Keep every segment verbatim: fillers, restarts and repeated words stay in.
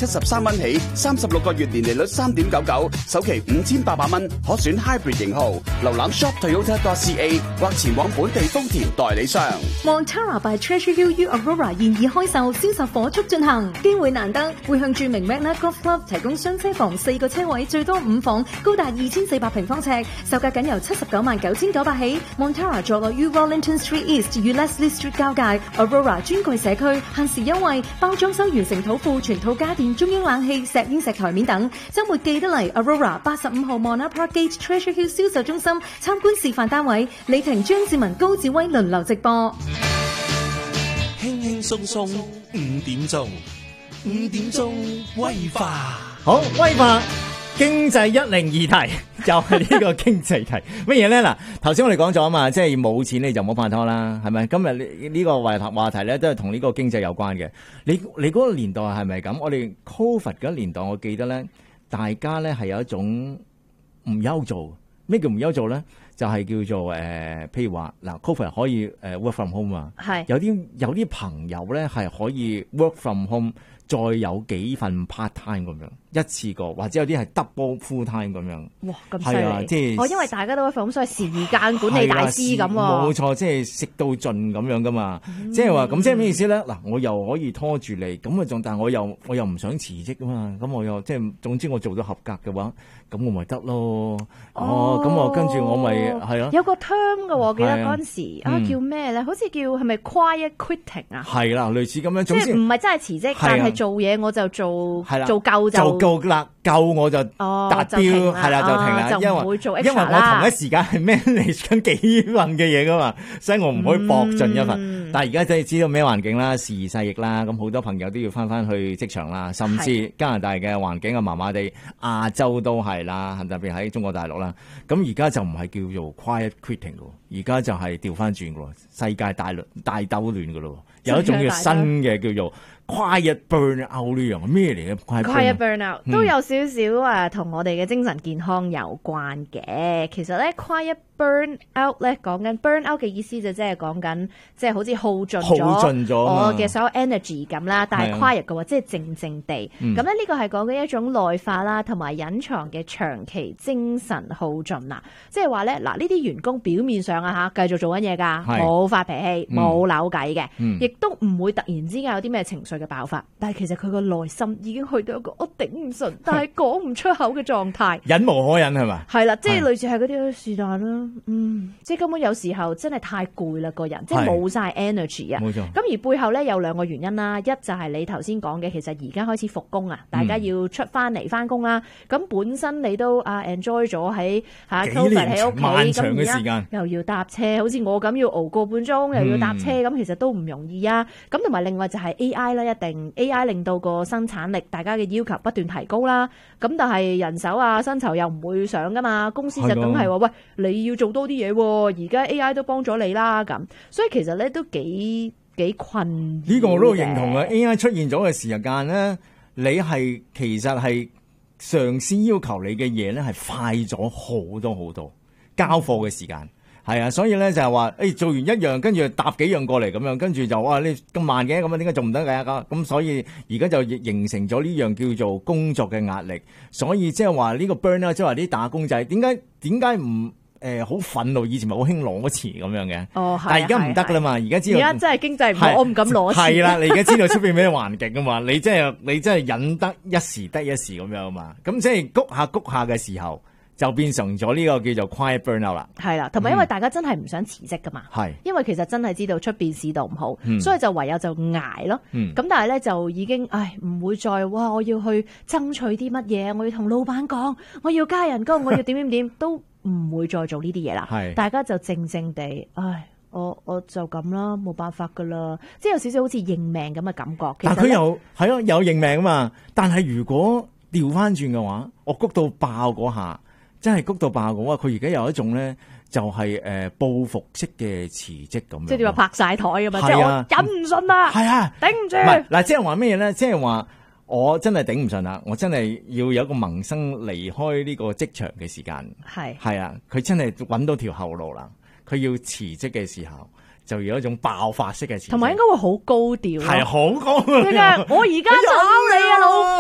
七十三蚊起，三十六個月年利率三點九九，首期五千八百蚊，可選 Hybrid 型號。瀏覽 shop toyota dot c a 或前往本地豐田代理商。 Montara by Treasure Hill U Aurora 現已開售，銷售火速進行，機會難得，會向著名 Magna Golf Club 提供雙車房四個車位，最多五房，高達二千四百平方尺，售價僅由七十九萬九千九百起。Montara 坐落於 Wellington Street East 與 Leslie Street 交界 ，Aurora 專櫃社區，限時優惠，包裝修完成土庫，全套家電、中央冷氣、石英石台面等。週末記得嚟 Aurora 八十五號 Mona Park Gate Treasure Hill 銷售中心參觀示範單位，李婷、張志文、高志威輪流直播。 輕輕鬆鬆五點鐘，五點鐘威化。 好，威化經濟一零二題就係呢個經濟題乜嘢咧？嗱，頭先我哋講咗啊嘛，即係冇錢你就唔好拍拖啦，係咪？今日呢呢個話題話題咧都係同呢個經濟有關嘅。你你嗰個年代係咪咁？我哋 Covid 嗰年代，我記得咧，大家咧係有一種唔憂做。咩叫唔憂做咧？就係、是、叫做誒、呃，譬如話嗱 Covid 可以誒、呃、work from home 啊，係有啲有啲朋友咧係可以 work from home，再有幾份 part time 咁樣一次過，或者有啲係 double full time 咁樣。哇，咁犀利！即係、啊、哦，因為大家都 work from home，所以時間管理大師咁喎。冇錯，即係食到盡咁樣噶嘛。即係話咁，即係咩意思咧？嗱，我又可以拖住你，咁啊仲，但係我又我又唔想辭職噶嘛。咁我又即係總之我做到合格嘅話，咁我咪得咯。哦，咁我跟住我咪係咯。有個 term 嘅，我記得嗰陣時啊，叫咩咧？好似叫係咪 quiet quitting 啊？係啦，類似咁樣。即係唔係真係辭職，但係做嘢我就做做夠就夠啦，夠我就達標，係啦就停啦。因為因為我同一時間係 manage 緊幾份嘅嘢噶嘛，所以我唔可以搏盡一份。但係而家真係知道咩環境啦，時移世易啦，咁好多朋友都要翻翻去職場啦，甚至加拿大嘅環境啊麻麻地，亞洲都係啦，特別喺中國大陸啦。咁而家就唔係叫做 quiet quitting 噶，而家就係調翻轉噶，世界大亂大兜亂噶咯，有一種叫新嘅叫做 quiet burn out 呢樣咩嚟嘅 ？quiet burn out 都有少少啊，同我哋嘅精神健康有關嘅。其實咧 quiet burn out 咧講緊 burn out 嘅意思就即係講緊即係好似耗盡咗我嘅所有 energy 咁啦。但係 quiet 嘅話即係靜靜地。咁咧呢個係講緊一種內化啦，同埋隱藏嘅長期精神耗盡啦。即係話咧嗱，呢啲員工表面上啊嚇繼續做緊嘢㗎，冇發脾氣，冇扭計嘅，亦都唔會突然之間有啲咩情緒嘅爆發。但係其實佢個內心已經去到一個我頂唔順，但係講唔出口嘅狀態，忍無可忍係嘛？係啦，即係類似係嗰啲是但啦。嗯，即係根本有時候真係太攰啦，個人即係冇晒 energy 啊。冇錯。咁而背後咧有兩個原因啦，一就係你頭先講嘅，其實而家開始復工啊，大家要出翻嚟翻工啦。咁、嗯、本身你都啊 enjoy 咗喺嚇 Covid 喺屋企，漫長嘅時間又要搭車，好似我咁要熬個半鐘，又要搭車，咁、嗯、其實都唔容易啊。咁同埋另外就係 A I 啦，一定 A I 令到個生產力，大家嘅要求不斷提高啦。咁但係人手啊、薪酬又唔會上噶嘛，公司就梗係話喂，你要做多啲嘢喎，而家 A I 都幫咗你啦咁，所以其實咧都幾幾困。呢個我都認同啊 ！A I 出現咗嘅時間咧，你係其實係上司要求你嘅嘢咧係快咗好多好多，交貨嘅時間。係啊，所以咧就係話，誒、欸、做完一樣，跟住搭幾樣過嚟咁樣，跟住就哇你咁慢嘅，咁樣點解做唔得嘅咁？咁所以而家就形成咗呢樣叫做工作嘅壓力。所以即係話呢個 burn out，即係話啲打工仔點解點解唔誒好憤怒？以前咪好興攞錢咁樣嘅，哦，但係而家唔得噶啦嘛，而家知道而家真係經濟唔好，我唔敢攞錢。係啦，你而家知道出邊咩環境啊嘛？你真係你真係忍得一時得一時咁樣啊嘛？咁即係谷下谷下嘅時候。就變成咗呢個叫做 quiet burnout 啦，係啦，同埋因為大家真係唔想辭職噶嘛，係、嗯，因為其實真係知道出邊市道唔好、嗯，所以就唯有就捱咯，咁、嗯、但係咧就已經，唉，唔會再哇，我要去爭取啲乜嘢，我要同老闆講，我要加人工，我要點點點，都唔會再做呢啲嘢啦，係，大家就靜靜地，唉，我我就咁啦，冇辦法噶啦，即係有少少好似認命咁嘅感覺。其實但佢又係咯，有認命啊嘛，但係如果調翻轉嘅話，我谷到爆嗰下。真係谷到爆嘅話，佢而家有一種咧，就係、是、誒、呃、報復式嘅辭職咁樣。即係你話拍晒台咁嘛？即係我忍唔順啦，係啊，頂唔住。唔係嗱，即係話咩嘢咧？即係話我真係頂唔順啦，我真係要有一個萌生離開呢個職場嘅時間。係係啊，佢真係揾到條後路啦。佢要辭職嘅時候。就有一種爆發式嘅詞，同埋應該會好高調，係好高調。我而家炒你啊，老闆！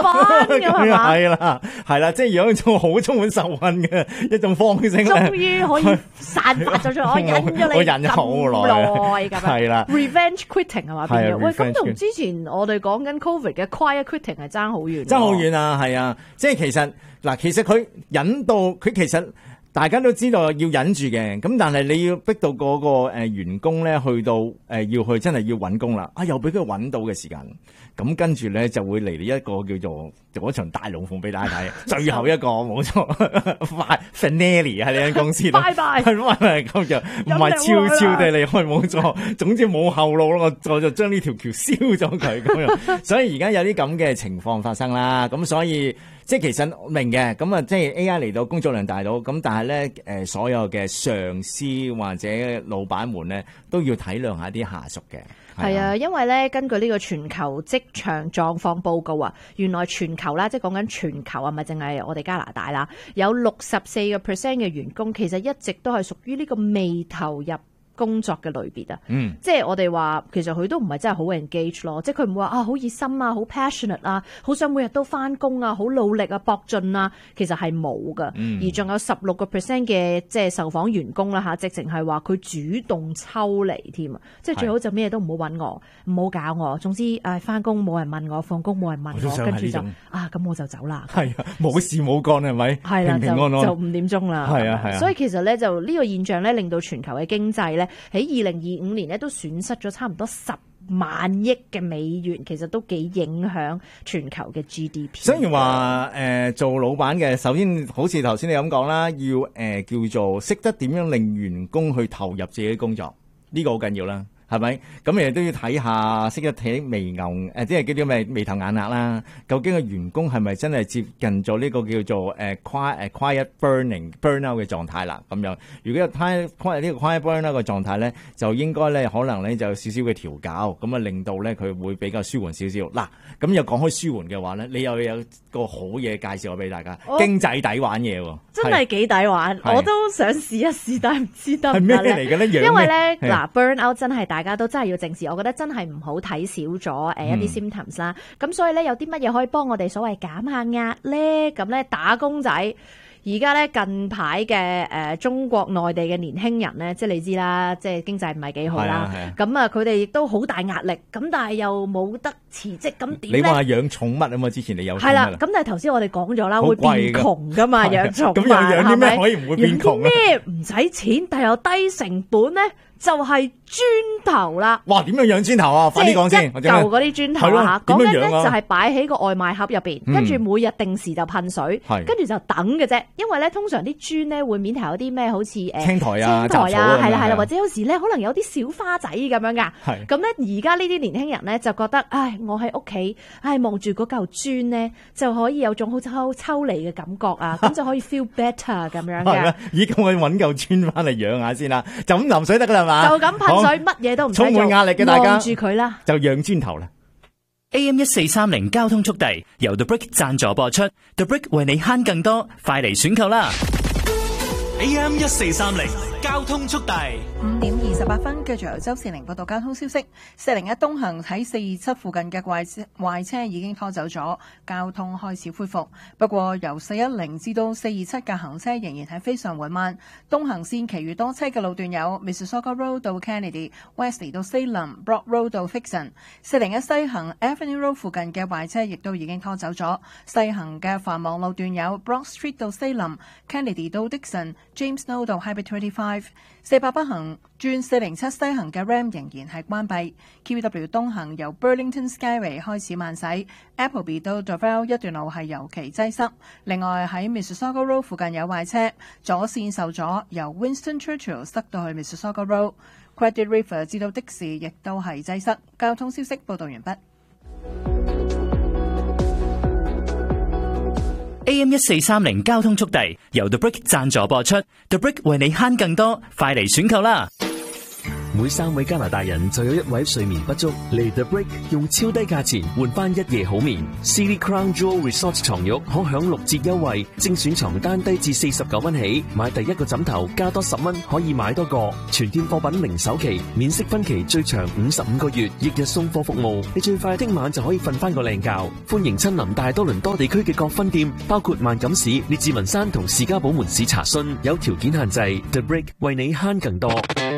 咁係嘛？ 係啦，係啦，即係有一種好充滿仇恨嘅一種方式咧。 終於可以散發咗出嚟，我忍咗你我忍咗好耐咁樣。 係啦 ，revenge quitting 係嘛？ 係啊變咗喂， revenge 咁同之前我哋講緊 covid 嘅 quiet quitting 係爭好遠， 爭好遠啊，係啊，即係其實嗱，其實佢忍到佢其實。大家都知道要忍住嘅，咁但係你要逼到嗰個誒員工咧，去到誒要去真係要揾工啦，啊又俾佢揾到嘅時間，咁跟住咧就會嚟到一個叫做做一場大龍鳳俾大家睇，最後一個冇錯，finale 喺呢間公司度， 拜拜， 係咪係咁就唔係悄悄地離開冇錯，總之冇後路咯，我我就將呢條橋燒咗佢咁樣，所以而家有啲咁嘅情況發生啦，咁所以。即係其實明嘅，咁啊，即係 A I 嚟到工作量大到，咁但係咧，誒，所有嘅上司或者老闆們咧，都要體諒下啲下屬嘅。 係啊，因為咧，根據呢個全球職場狀況報告啊，原來全球啦，即係講緊全球啊，唔係淨係我哋加拿大啦，有六十四個 percent 嘅員工其實一直都係屬於呢個未投入工作嘅類別啊，嗯，即係我哋話其實佢都唔係真係好 engage 咯，即係佢唔會話啊好熱心啊，好 passionate 啊，好想每日都翻工啊，好努力啊，搏盡啊，其實係冇噶，嗯、而仲有十六個 percent 嘅即係受訪員工啦吓，直情係話佢主動抽離添啊，即係最好就咩都唔好揾我，唔好搞我，總之誒翻工冇人問我，放工冇人問我，跟住就啊咁我就走啦，係啊，冇事冇幹係咪？係啦， 平平安安就五點鐘啦， 係啊係啊， 所以其實咧就呢個現象咧令到全球嘅經濟咧。喺二零二五年咧都損失咗差唔多十萬億嘅美元，其實都幾影響全球嘅 G D P。所以話誒做老闆嘅，首先好似頭先你咁講啦，要誒、呃、叫做識得點樣令員工去投入自己工作，呢、這個好緊要啦。係咪？咁亦都要睇下，識得睇眉牛誒，即係叫啲咩眉頭眼額啦。究竟個員工係咪真係接近咗呢個叫做誒 quiet 誒 quiet burning burnout 嘅狀態啦？咁樣，如果有 quiet quiet 呢個 quiet burnout 嘅狀態咧，就應該咧可能咧就有少少嘅調教，咁啊令到咧佢會比較舒緩少少。嗱，咁又講開舒緩嘅話咧，你又有個好嘢介紹我俾大家， 哦、 經濟抵玩嘢喎， 真係幾抵玩，我都想試一試，但係唔知得唔得係咩嚟嘅咧？ 因為咧嗱 burnout 真係大家都真係要正視，我覺得真係唔好睇少咗誒一啲 symptoms 啦。咁、嗯、所以咧有啲乜嘢可以幫我哋所謂減下壓咧？咁咧打工仔而家咧近排嘅誒中國內地嘅年輕人咧，即係你知啦，即係經濟唔係幾好啦。咁啊，佢哋亦都好大壓力，咁但係又冇得辭職，咁點咧？ 你話養寵物啊嘛？之前你有係啦，咁但係頭先我哋講咗啦，會變窮噶嘛？養寵物咁又養啲咩可以唔會變窮啊？ 咩唔使錢但係又低成本咧？就係磚頭啦！ 哇，點樣養磚頭啊？快啲講先， 一嚿嗰啲磚頭啊嚇，講緊咧就係擺喺個外賣盒入邊，跟住每日定時就噴水，跟住就等嘅啫。因為咧通常啲磚咧會面頭有啲咩好似誒青苔啊、 青苔啊，係啦係啦， 啊、 或者有時咧可能有啲小花仔咁樣噶。咁咧而家呢啲年輕人咧就覺得，唉，我喺屋企，唉望住嗰嚿磚咧就可以有種好抽抽離嘅感覺啊，咁就可以 feel better 咁樣嘅。 咦，咁我揾嚿磚翻嚟養下先啦，就咁淋水得噶啦嘛？ 就咁噴水，乜嘢都唔使做， 充滿壓力嘅大家， 望住佢啦， 就養磚頭啦。 A M 一四三零交通速遞由 The Brick 贊助播出 ，The Brick 為你慳更多，快嚟選購啦 ！A M 一四三零交通速遞。 五點二十八分，繼續由周善玲報道交通消息。四零一東行喺四二七附近嘅壞車壞車已經拖走咗，交通開始恢復。不過由四一零至到四二七嘅行車仍然係非常緩慢。東行線其餘多車嘅路段有 Mississauga Road 到 Kennedy、Wesley 到 Salem、Broad Road 到 Fixon。四零一西行 Avenue Road 附近嘅壞車亦都已經拖走咗。西行嘅繁忙路段有 Broad Street 到 Salem、Kennedy 到 Dixon、James Snow 到 Highway twenty-five。四百北行轉四零七西行嘅 Ram 仍然係關閉。Q W 東行由 Burlington Skyway 開始慢駛 ，Appleby 到 Dorval 一段路係尤其擠塞。另外喺 Mississauga Road 附近有壞車，左線受阻，由 Winston Churchill 塞到去 Mississauga Road。Credit River 至到的士亦都係擠塞。交通消息報道完畢。 A M 一四三零交通速遞由 The Brick 贊助播出 ，The Brick 為你慳更多，快嚟選購啦！ 每三位加拿大人就有一位睡眠不足。嚟 The Break 用超低價錢換翻一夜好眠。City Crown Jewel Resort 床褥可享六折優惠，精選床單低至四十九蚊起，買第一個枕頭加多十蚊可以買多個。全店貨品零首期，免息分期，最長五十五個月，翌日送貨服務。你最快聽晚就可以瞓翻個靚覺。歡迎親臨大多倫多地區嘅各分店，包括萬錦市、列治文山同士嘉堡門市查詢，有條件限制。The Break 為你慳更多。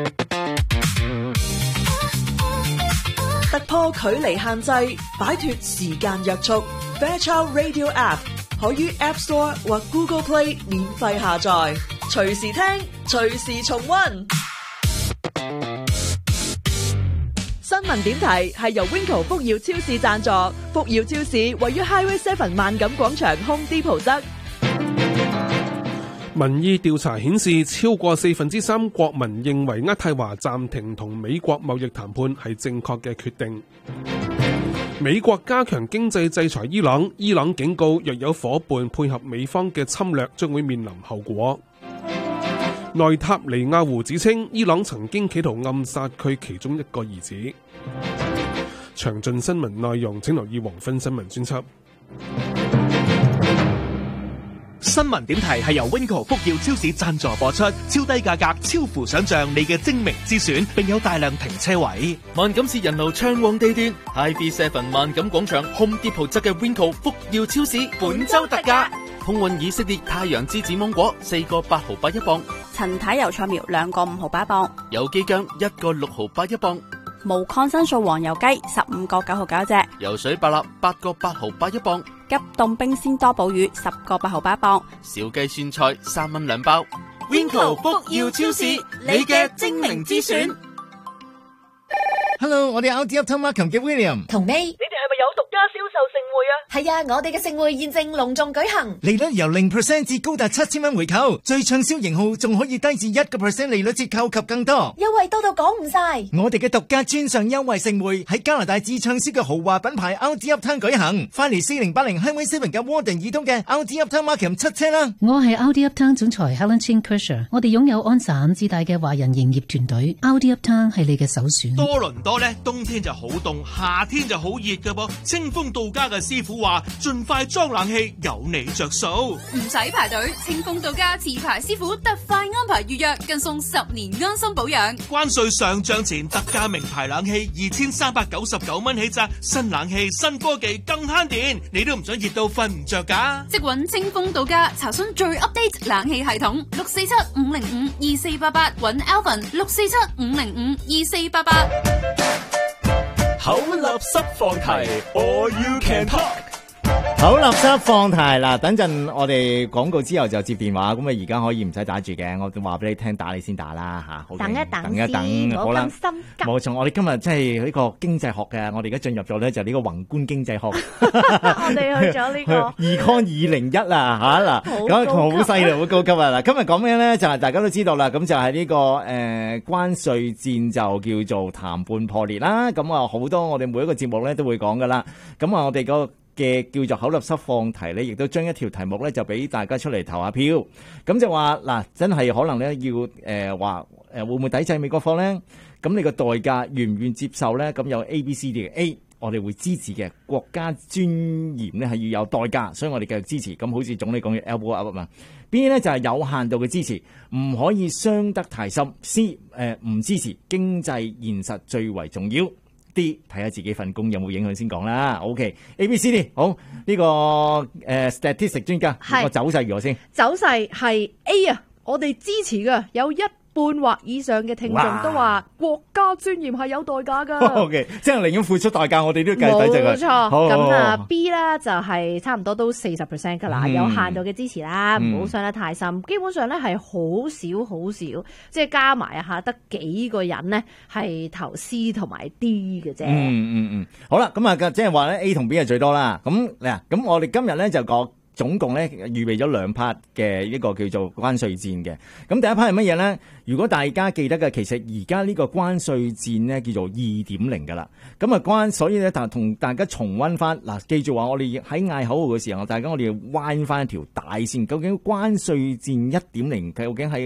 突破距離限制，擺脫時間約束。Fairchild Radio App 可於 App Store 或 Google Play 免費下載，隨時聽，隨時重溫。新聞點題係由 Winco 福耀超市贊助，福耀超市位於 Highway Seven 萬錦廣場 Home Depot 側。 民意調查顯示，超過四分之三國民認為渥太華暫停同美國貿易談判係正確嘅決定。美國加強經濟制裁伊朗，伊朗警告若有夥伴配合美方嘅侵略，將會面臨後果。內塔尼亞胡指稱，伊朗曾經企圖暗殺佢其中一個兒子。詳盡新聞內容，請留意黃昏新聞專輯。 新聞點題係由 Winco 福耀超市贊助播出，超低價格，超乎想象，你嘅精明之選，並有大量停車位。 萬錦市人流暢旺地段 ，Highway Seven 萬錦廣場 Home Depot 側嘅 Winco 福耀超市本周特價，空運以色列太陽之子芒果四個八毫八一磅， 陳太油菜苗兩個五毫八一磅， 有機薑一個六毫八一磅， 無抗生素黃油雞十五個九毫九一隻， 油水白蠟八個八毫八一磅， 急凍冰鮮多寶魚十個八毫八一磅， 小雞酸菜三蚊兩包。 Winco 福耀超市，你嘅精明之選。 Hello， 我哋 R D Uptown Markham 嘅 William 同 May， 你哋係咪有獨家銷售盛會啊？ 係啊，我哋嘅盛會現正隆重舉行， 利率由零 percent 至高達七千蚊回購，最暢銷型號仲可以低至一個 percent 利率折扣及更多， 優惠多到講唔晒。 我哋嘅獨家專上優惠盛會喺加拿大至暢銷嘅豪華品牌 R D Uptown 舉行，快嚟四零八零 Highway Seven 嘅 Warden 耳通嘅 R D Uptown Markham 七車啦！ 我係 R D Uptown 總裁 Helen Chin Kersher， 我哋擁有安省至大嘅華人營業團隊 ，R D Uptown 係你嘅首選。 多倫多呢，冬天就好凍，夏天就好熱㗎噃。清風到家嘅師傅話，盡快裝冷氣，有你着數， 唔使排隊。清風到家持牌師傅特快安排預約，更送十年安心保養。 關稅上漲前特價名牌冷氣二千三百九十九蚊起咋，新冷氣新科技更慳電，你都唔想熱到瞓唔着㗎？ 即搵清風到家查詢最 update 冷氣系統，六四七五零五二四八八，搵 Alvin 六四七五零五二四八八。 好垃圾放題 ，All You Can Talk。 好垃圾放題嗱，等陣我哋廣告之後就接電話，咁啊而家可以唔使打住嘅，我話俾你聽，打你先打啦吓。 等一等， 等一等，好啦， 心急。 冇錯，我哋今日即係呢個經濟學嘅，我哋而家進入咗咧就呢個宏觀經濟學。 我哋去咗呢個 Econ 二零一啊吓嗱，咁好犀利，好高級啊嗱！今日講咩咧？就係大家都知道啦，咁就係呢個誒關稅戰就叫做談判破裂啦。咁啊好多我哋每一個節目咧都會講噶啦。咁啊我哋個嘅叫做口立濕放題咧，亦都將一條題目咧就俾大家出嚟投下票，咁就話嗱，真係可能咧要誒話誒會唔會抵制美國貨咧？咁你個代價願唔願接受咧？咁有 A、B、C、D 嘅 A，我哋會支持嘅，國家尊嚴咧係要有代價，所以我哋繼續支持。咁好似總理講嘅 elbow up 啊嘛。B 咧就係有限度嘅支持，唔可以傷得太深。C 誒唔支持，經濟現實最為重要。啲睇下自己份工有冇影響先講啦。OK，A、B、C、D， 好呢、這個誒、呃、statistic 專家個走勢如何先？ 走勢係 A 啊，我哋支持嘅有一半或以上嘅聽眾都話國家尊嚴係有代價噶。 OK， 即係寧願付出代價，我哋都要計抵制佢。 冇錯。咁啊 B 咧就係差唔多都四十 percent 噶啦，嗯、有限度嘅支持啦，唔好傷得太深。嗯、基本上咧係好少好少，即係加埋下得幾個人咧係投 C 同埋 D 嘅啫。 嗯嗯嗯，好啦，咁啊即係話咧 A 同 B 係最多啦。咁嗱，咁我哋今日咧就講。總共咧預備咗兩 part 嘅一個叫做關稅戰嘅，咁第一 part 係乜嘢咧？如果大家記得嘅，其實而家呢個關稅戰咧叫做二點零噶啦，咁啊關，所以咧但同大家重溫翻嗱，記住話我哋喺嗌口號嘅時候，大家我哋要彎翻一條大線，究竟關稅戰一點零究竟係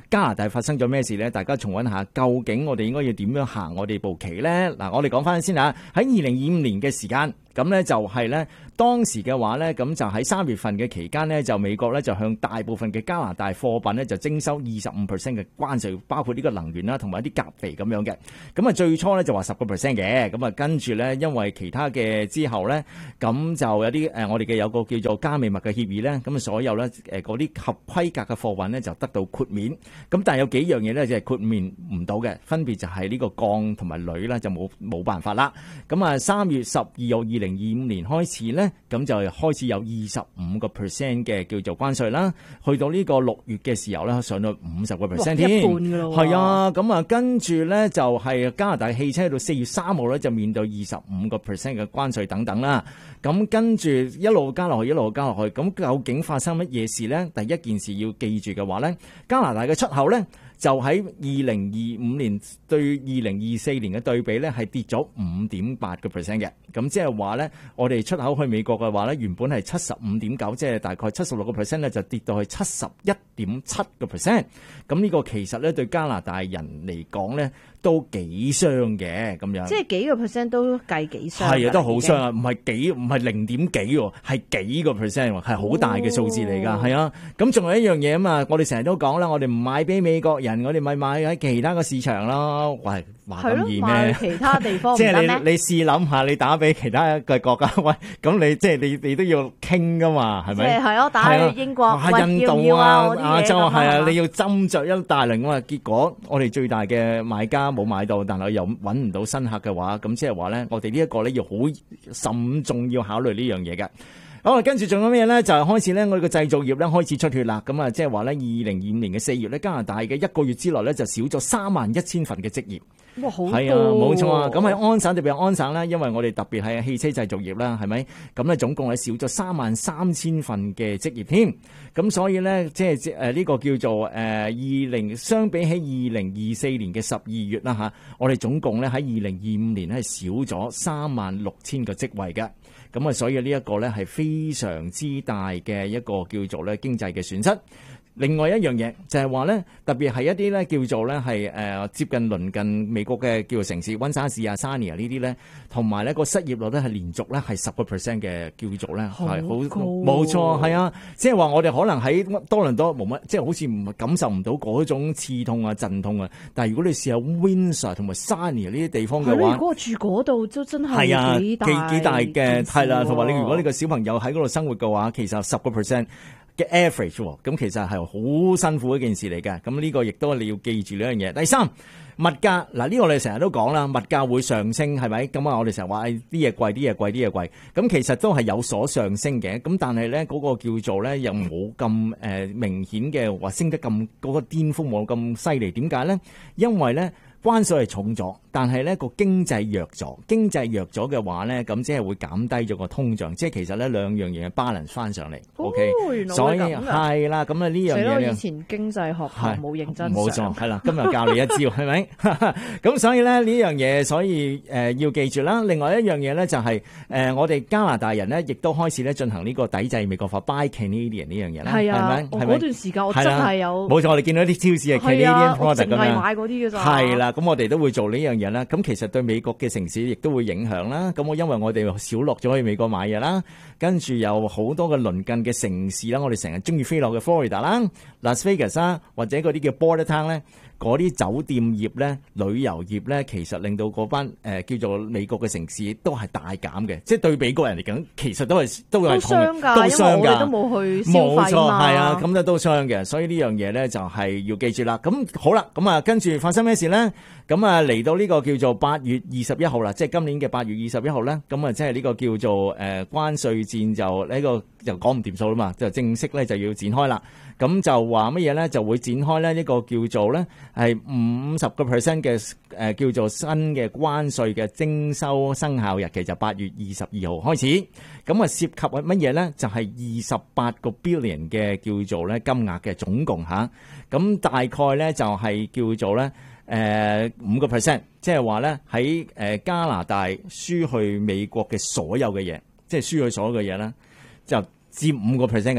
加拿大發生咗咩事咧？大家重溫下，究竟我哋應該要點樣行我哋步棋咧？嗱，我哋講翻先嚇，喺二零二五年嘅時間，咁咧就係咧當時嘅話咧，咁就喺三月份嘅期間咧，就美國咧就向大部分嘅加拿大貨品咧就徵收二十五 percent 嘅關稅，包括呢個能源啦，同埋一啲鉀肥咁樣嘅。咁啊最初咧就話十個 percent 嘅，咁啊跟住咧因為其他嘅之後咧，咁就有啲誒我哋嘅有個叫做加美墨嘅協議咧，咁啊所有咧誒嗰啲合規格嘅貨品咧就得到豁免。咁但係有幾樣嘢咧就係豁免唔到嘅，分別就係呢個鋼同埋鋁咧就冇冇辦法啦。咁啊三月十二號二零二五年開始咧，咁就開始有二十五個 percent 嘅叫做關稅啦。去到呢個六月嘅時候咧，上到五十個 percent 添， 一半㗎咯喎。 係啊，咁啊跟住咧就係加拿大汽車去到四月三號咧就面對二十五個 percent 嘅關稅等等啦。咁跟住一路加落去，一路加落去，咁究竟發生乜嘢事咧？第一件事要記住嘅話咧，加拿大嘅出口咧就喺二零二五年對二零二四年嘅對比咧係跌咗五點八個 percent 嘅。咁即係話咧，我哋出口去美國嘅話咧，原本係七十五點九，即係大概七十六個 percent 咧，就跌到去七十一點七個 percent。咁呢個其實咧對加拿大人嚟講咧都幾傷嘅咁樣。 即係幾個 percent 都計幾傷。 係啊，都好傷啊！唔係幾唔係零點幾喎，係幾個 percent 喎，係好大嘅數字嚟㗎。係啊，咁仲有一樣嘢啊嘛，我哋成日都講啦，我哋唔買俾美國人，我哋咪買喺其他嘅市場咯。喂，話咁易咩？ 其他地方唔即得咩？ 係你你試諗下，你打俾其他嘅國家，喂，咁你即係你你都要傾㗎嘛，係咪？ 即係係咯，打去英國、 啊、印度要要啊、 啊亞洲啊，係啊， 嘛你要斟酌一大輪啊嘛。結果我哋最大嘅買家冇買到，但係又揾唔到新客嘅話，咁即係話咧，我哋呢一個咧要好慎重要考慮呢樣嘢嘅。好，跟住仲有咩咧？就係、是、開始咧，我哋嘅製造業咧開始出血啦。咁啊，即係話咧，二零二五年嘅四月咧，加拿大嘅一個月之內咧就少咗三萬一千份嘅職業。 哇，好多！ 係啊，冇錯啊。咁喺安省特別係安省啦，因為我哋特別係汽車製造業啦，係咪？咁咧總共係少咗三萬三千份嘅職業添。咁所以咧，即係誒呢個叫做誒二零相比起二零二四年嘅十二月啦嚇，我哋總共咧喺二零二五年係少咗三萬六千個職位嘅。咁啊，所以呢一個咧係非常之大嘅一個叫做咧經濟嘅損失。另外一樣嘢就係話咧，特別係一啲咧叫做咧係誒接近鄰近美國嘅叫做城市，溫莎市啊、Sarnia 呢啲咧，同埋咧個失業率咧係連續咧係十個 percent 嘅叫做咧係好冇錯，係啊，即係話我哋可能喺多倫多冇乜，即係好似唔感受唔到嗰種刺痛啊、陣痛啊。但係如果你試下 Windsor 同埋 Sarnia 呢啲地方嘅話， 如果住嗰度都真係啊幾大幾幾大嘅係啦，同埋你如果你個小朋友喺嗰度生活嘅話，其實十個 percent。嘅 average 喎，咁其實係好辛苦一件事嚟嘅，咁呢個亦都你要記住呢樣嘢。第三，物價嗱，呢個我哋成日都講啦，物價會上升係咪？咁啊，我哋成日話啲嘢貴，啲嘢貴，啲嘢貴，咁其實都係有所上升嘅，咁但係咧嗰個叫做咧又冇咁誒明顯嘅話升得咁嗰個顛覆冇咁犀利，點解咧？因為咧關稅係重咗，但係咧個經濟弱咗，經濟弱咗嘅話咧，咁即係會減低咗個通脹，即係其實咧兩樣嘢 balance 翻上嚟。 哦 OK， 原來所以係咁㗎係啦，咁啊呢樣嘢我以前經濟學校冇認真上冇錯，係啦，今日教你一招，係咪？咁所以咧呢樣嘢，所以誒、呃、要記住啦。另外一樣嘢咧就係、是、誒、呃、我哋加拿大人咧，亦都開始咧進行呢個抵制美國化 Buy Canadian 呢樣嘢啦，係啊， 咪？ 我嗰段時間我真係有冇錯，我哋見到啲超市係 Canadian product 咁樣， 我淨係買嗰啲嘅咋。 係啦，咁我哋都會做呢樣嘢啦。咁其實對美國嘅城市亦都會影響啦。咁我因為我哋少落咗去美國買嘢啦，跟住有好多嘅鄰近嘅城市啦，我哋成日中意飛落嘅 Florida 啦、Las Vegas 啦，或者嗰啲叫 Border Town 咧。嗰啲酒店業咧、旅遊業咧，其實令到嗰班誒、呃、叫做美國嘅城市都係大減嘅，即係對美國人嚟講，其實都係都係痛嘅，都傷㗎，因為我哋都冇去消費嘛。冇錯，係啊，咁咧都傷嘅，所以呢樣嘢咧就係要記住啦。咁好啦，咁啊跟住發生咩事咧？咁啊嚟到呢個叫做八月二十一號啦，即係今年嘅八月二十一號咧，咁啊即係呢個叫做誒、呃、關稅戰就呢、呢個就講唔掂數啦嘛，就正式咧就要展開啦。咁就話乜嘢咧？就會展開咧呢個叫做咧係五十個 percent 嘅誒叫做新嘅關稅嘅徵收生效日期就八月二十二號開始。咁啊涉及係乜嘢咧？就係二十八個 billion 嘅叫做咧金額嘅總共嚇。咁大概咧就係叫做咧誒五個 percent，即係話咧喺誒加拿大輸去美國嘅所有嘅嘢，即係輸去所有嘅嘢啦，就佔五個 percent 嘅啫。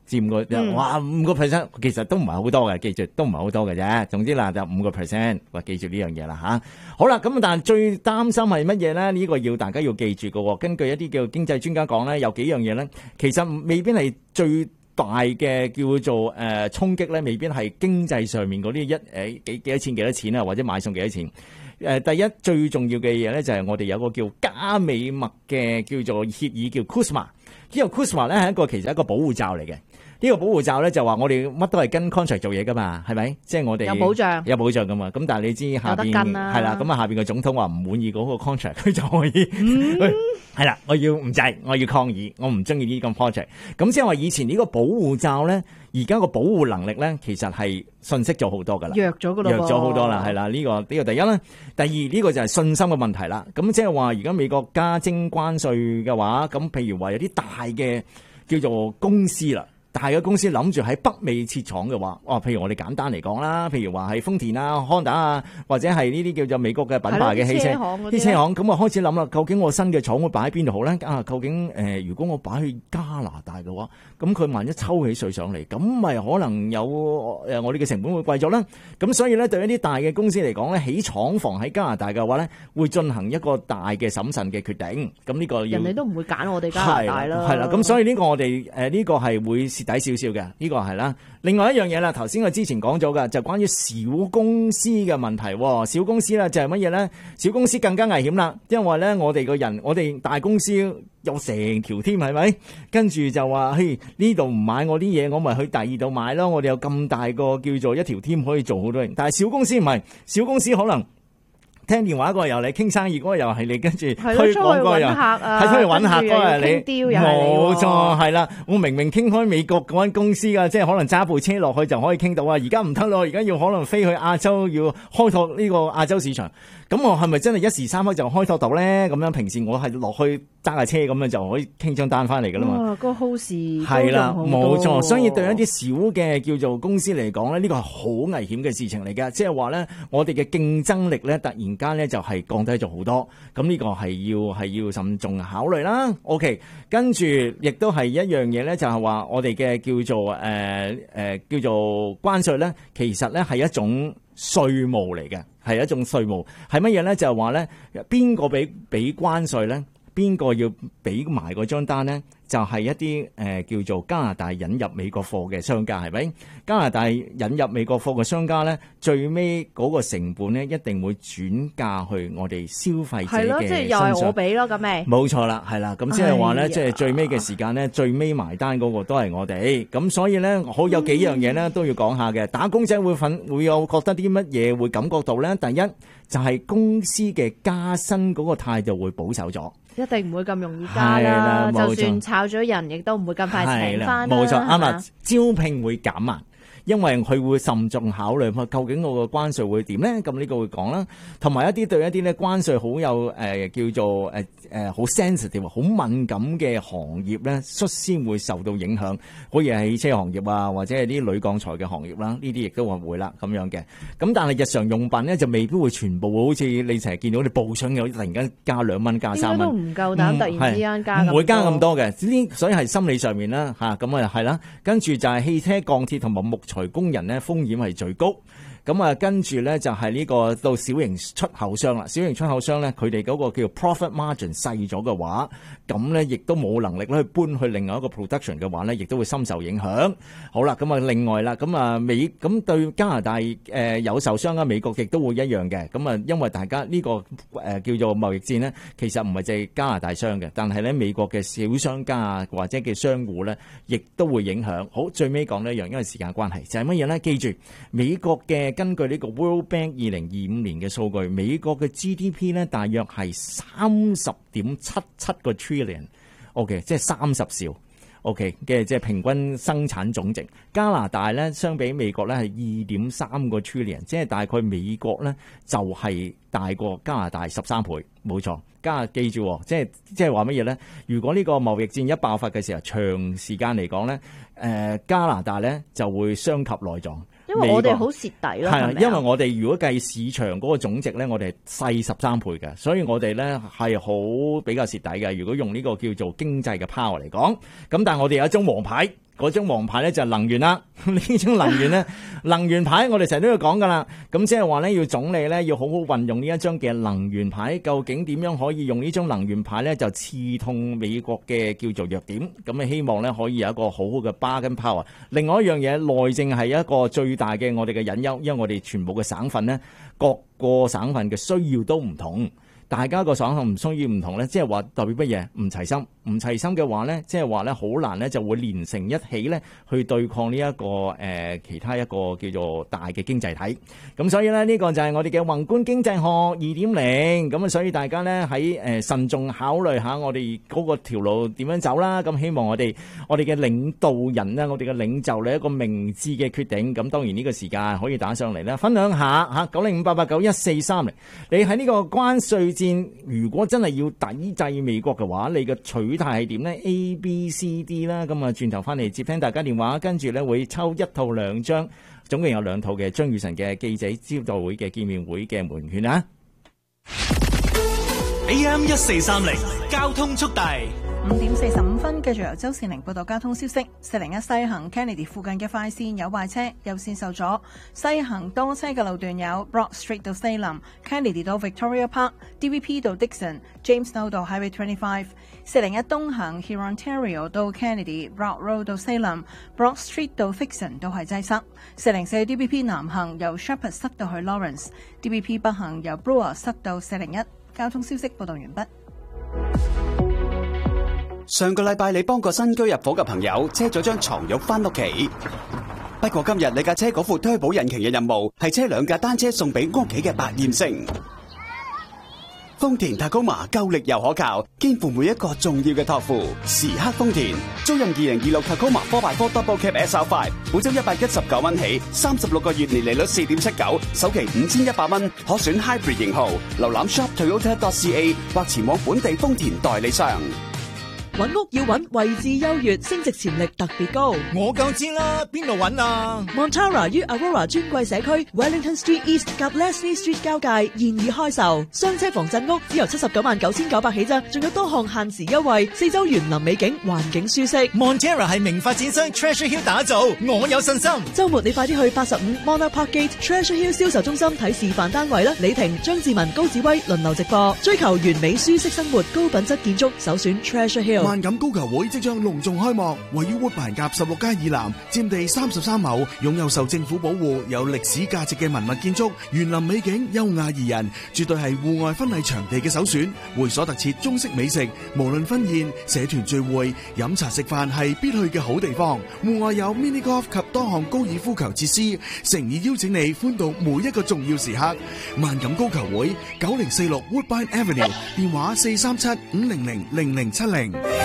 佔個、嗯、哇五個 percent， 其實都唔係好多嘅，記住都唔係好多嘅啫。總之嗱就五個 percent， 話記住呢樣嘢啦嚇。好啦，咁但係最擔心係乜嘢咧？呢、呢個要大家要記住嘅。根據一啲叫經濟專家講咧，有幾樣嘢咧，其實未必係最大嘅叫做誒衝擊咧，未必係經濟上面嗰啲一誒幾幾多錢幾多錢啊，或者買餸幾多錢。誒第一最重要嘅嘢咧，就係我哋有個叫加美墨嘅叫做協議，叫 C U S M A。呢個 C U S M A 咧係一個其實一個保護罩嚟嘅。呢個保護罩咧就話我哋乜都係跟 contract 做嘢噶嘛，係咪？即係我哋有保障， 有保障噶嘛。咁但係你知下邊係啦，咁啊下邊嘅總統話唔滿意嗰個 contract， 佢就可以係啦、嗯，我要唔制，我要抗議，我唔中意呢個 project。咁即係話以前呢個保護罩咧，而家個保護能力咧，其實係遜色咗好多噶啦， 弱咗噶啦， 弱咗好多啦，係啦。呢、這個呢、這個第一啦，第二呢、這個就係信心嘅問題啦。咁即係話而家美國加徵關稅嘅話，咁譬如話有啲大嘅叫做公司啦。大嘅公司諗住喺北美設廠嘅話，哦，譬如我哋簡單嚟講啦，譬如話係豐田啊、Honda 啊，或者係呢啲叫做美國嘅品牌嘅汽車啲車行，咁啊開始諗啦，究竟我新嘅廠會擺喺邊度好咧？啊，究竟誒、呃，如果我擺去加拿大嘅話，咁佢萬一抽起稅上嚟，咁咪可能有誒我哋嘅成本會貴咗啦。咁所以咧，對一啲大嘅公司嚟講咧，起廠房喺加拿大嘅話咧，會進行一個大嘅審慎嘅決定。咁呢個要人哋都唔會揀我哋加拿大啦。 係啦，咁所以呢個我哋誒呢個係會蝕底少少嘅，呢個係啦。另外一樣嘢啦，頭先我之前講咗㗎，就關於小公司嘅問題。小公司咧就係乜嘢咧？小公司更加危險啦，因為咧我哋個人，我哋大公司有成條添，係咪？跟住就話，嘿，呢度唔買我啲嘢，我咪去第二度買咯。我哋有咁大個叫做一條 team 可以做好多人，但係小公司唔係，小公司可能聽電話嗰個又你傾生意，嗰個又係你，跟住推廣嗰個又係出去揾客嗰個係你，冇錯係啦。我明明傾開美國嗰間公司噶，即係可能揸部車落去就可以傾到啊，而家唔得咯，而家要可能飛去亞洲，要開拓呢個亞洲市場。咁我係咪真係一時三刻就開拓到咧？咁樣平時我係落去揸架車咁樣就可以傾張單翻嚟噶啦嘛。哇， 個 host 係啦，冇錯。所以對一啲小嘅叫做公司嚟講咧，呢個係好危險嘅事情嚟嘅。即係話咧，我哋嘅競爭力咧，突然間咧就係降低咗好多。咁呢個係要係要慎重考慮啦。OK， 跟住亦都係一樣嘢咧，就係話我哋嘅叫做誒誒、呃呃、叫做關稅咧，其實咧係一種稅務嚟嘅，係一種稅務，係乜嘢咧？就係話咧，邊個俾俾關稅咧？邊個要俾埋嗰張單咧？就係、是、一啲誒、呃、叫做加拿大引入美國貨嘅商家，係咪？加拿大引入美國貨嘅商家咧，最尾嗰個成本咧，一定會轉嫁去我哋消費者嘅身上。係咯，即係又係我俾咯，咁咪冇錯啦，係啦。咁即係話咧，即係最尾嘅時間咧，最尾埋單嗰個都係我哋。咁所以咧，好有幾樣嘢咧都要講下嘅。打工仔會份會有覺得啲乜嘢會感覺到咧？第一就係、是、公司嘅加薪嗰個態度會保守咗。 一定唔會咁容易加啦，就算炒咗人，亦都唔會咁快請翻啦。 冇錯，啱啦，招聘會減慢。因為佢會慎重考慮，究竟我個關稅會點咧？咁呢個會講啦，同埋一啲對一啲咧關稅好有誒、呃、叫做誒誒好 sensitive 好敏感嘅行業咧，率先會受到影響，好似係汽車行業啊，或者係啲鋁鋼材嘅行業啦，呢啲亦都話會啦咁樣嘅。咁但係日常用品咧就未必會全部好似你成日見到你報信有突然間加兩蚊加三蚊， 應該都唔夠膽突然之間加咁多， 唔會加咁多嘅。呢所以係心理上面啦嚇，咁啊係啦，跟住就係汽車、鋼鐵同埋木材工人咧風險係最高。咁啊，跟住咧就係呢個到小型出口商啦。小型出口商咧，佢哋嗰個叫 profit margin 細咗嘅話，咁咧亦都冇能力咧去搬去另外一個 production 嘅話咧，亦都會深受影響。好啦，咁啊另外啦，咁啊美咁對加拿大誒、呃、有受傷啊，美國亦都會一樣嘅。咁啊，因為大家呢、這個誒、呃、叫做貿易戰咧，其實唔係淨係加拿大商嘅，但係咧美國嘅小商家啊或者嘅商戶咧，亦都會影響。好，最尾講呢一樣，因為時間關係，就係乜嘢咧？記住美國嘅。根據呢個 World Bank 二零二五年嘅數據，美國嘅 G D P 咧大約係三十點七七個 trillion，OK， 即係三十兆 ，OK 嘅即係平均生產總值。加拿大咧相比美國咧係二點三個 trillion， 即係大概美國咧就係大過加拿大十三倍，冇錯。加記住，即係即係話乜嘢咧？如果呢個貿易戰一爆發嘅時候，長時間嚟講咧，誒、呃、加拿大咧就會傷及內臟。 因為我哋好蝕底咯，係啊， 因為我哋如果計市場嗰個總值咧，我哋係細十三倍嘅，所以我哋咧係好比較蝕底嘅。如果用呢個叫做經濟嘅 power 嚟講，咁但係我哋有一張王牌， 嗰張黃牌咧就係能源啦。呢張能源咧，能源牌我哋成日都要講噶啦。咁即係話咧，要總理咧要好好運用呢一張嘅能源牌。究竟點樣可以用呢張能源牌咧，就刺痛美國嘅叫做弱點？咁啊，希望咧可以有一個好好嘅 bargain power。另外一樣嘢，內政係一個最大嘅我哋嘅隱憂，因為我哋全部嘅省份咧，各個省份嘅需要都唔同。大家個省份唔需要唔同咧，即係話代表乜嘢？唔齊心，唔齊心嘅話咧，即係話咧好難咧就會連成一起咧去對抗呢、這、一個誒、呃、其他一個叫做大嘅經濟體。咁所以咧呢、這個就係我哋嘅宏觀經濟學二點零。咁啊，所以大家咧喺誒慎重考慮下我哋嗰個條路點樣走啦。咁希望我哋我哋嘅領導人咧，我哋嘅領袖咧一個明智嘅決定。咁當然呢個時間可以打上嚟咧，分享下嚇九零五八八九一四三零。你喺呢個關稅戰，如果真係要抵制美國嘅話，你嘅取態係點呢？ A、B、C、D 啦，咁啊轉頭翻嚟接聽大家電話，跟住咧會抽一套兩張，總共有兩套嘅張雨晨嘅記者招待會嘅見面會嘅門券啊。 A M 一四三零交通速遞。 五點四十五分，繼續由周善玲報道交通消息。四零一西行 Kennedy 附近嘅快線有壞車，右線受阻。西行多車嘅路段有 Broad Street 到 Salem、Kennedy 到 Victoria Park、D V P 到 Dixon、Jamestown 到 Highway 二十五。四零一東行 Huron Ontario 到 Kennedy、Broad Road 到 Salem、Broad Street 到 Dixon 都係擠塞。四零四 D V P 南行由 Shepherd 塞到去 Lawrence，D V P 北行由 Brewer 塞到四零一。交通消息報道完畢。 上個禮拜你幫個新居入伙嘅朋友車咗張床褥返屋企，不過今日你架車嗰副推保引擎嘅任務係車兩架單車送俾屋企嘅百厭星。豐田塔高馬夠力又可靠，肩負每一個重要嘅託付。時刻豐田，租賃二零二六塔高馬 four by four Double Cab S R five， 每周一百一十九蚊起，三十六個月年利率四點七九，首期五千一百蚊，可選 Hybrid 型號。瀏覽 shop toyota dot c a 或前往本地豐田代理商。 揾屋要揾位置優越，升值潛力特別高。 我夠知啦，邊度揾啊 Montara 於 Aurora 尊貴社區 Wellington Street East 及 Leslie Street 交界現已開售，雙車房鎮屋只由七十九萬九千九百起咋，仲有多項限時優惠，四周園林美景，環境舒適。 Montara 係名發展商 Treasure Hill 打造，我有信心。 週末你快啲去八十五 Monarch Park Gate Treasure Hill 銷售中心睇示範單位啦！李婷、張志文、高志威輪流直播，追求完美舒適生活，高品質建築，首選 Treasure Hill。 萬錦高球會即將隆重開幕，位於活板甲十六街以南，佔地三十三畝，擁有受政府保護、有歷史價值嘅文物建築，園林美景，優雅宜人，絕對係戶外婚禮場地嘅首選。會所特設中式美食，無論婚宴、社團聚會、飲茶食飯係必去嘅好地方。戶外有 mini golf 及多項高爾夫球設施，誠意邀請你歡度每一個重要時刻。萬錦高球會九零四六 Woodbine Avenue，電話四三七五零零零零七零。